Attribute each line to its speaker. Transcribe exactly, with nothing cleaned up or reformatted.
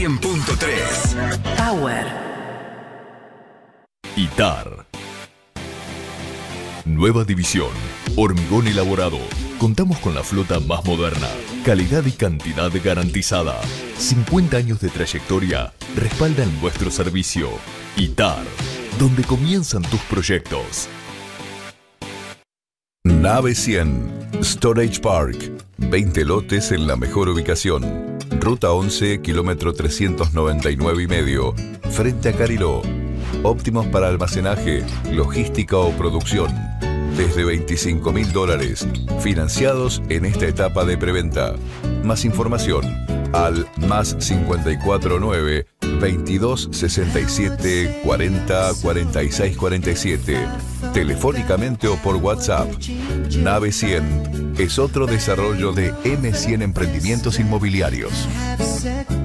Speaker 1: cien punto tres.
Speaker 2: Power.
Speaker 3: ITAR. Nueva división. Hormigón elaborado. Contamos con la flota más moderna. Calidad y cantidad garantizada. cincuenta años de trayectoria respaldan nuestro servicio. ITAR. Donde comienzan tus proyectos.
Speaker 4: Nave cien. Storage Park. veinte lotes en la mejor ubicación. Ruta once, kilómetro trescientos noventa y nueve y medio. Frente a Cariló. Óptimos para almacenaje, logística o producción. Desde veinticinco mil dólares. Financiados en esta etapa de preventa. Más información al más cincuenta y cuatro nueve, veintidós sesenta y siete, cuarenta, cuarenta y seis cuarenta y siete. Telefónicamente o por WhatsApp. Nave cien es otro desarrollo de eme cien Emprendimientos Inmobiliarios.